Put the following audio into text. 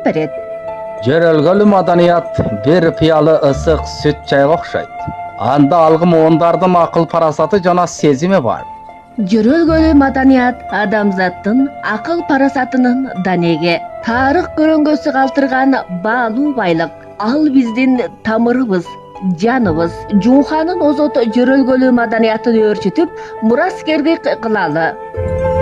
берет. Жөрөлгөлүү маданият бир пиалы ысык сүт чайга окшойт. Анда алгым ондардын акыл парасаты жана сезими бар. Жөрөлгөлүү маданият адамзаттын акыл парасатынын данеги. Тарых көрөңгөсү калтырган баалуу байлык. Ал биздин тамырыбыз, жаныбыз. Жумханын озот жөрөлгөлүү маданиятын өөрчүтүп, мураскердик кылалы.